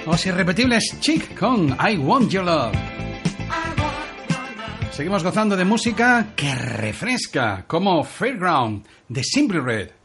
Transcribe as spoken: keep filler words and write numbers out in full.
Los irrepetibles Chic con I Want Your Love. Seguimos gozando de música que refresca, como Fairground de Simply Red.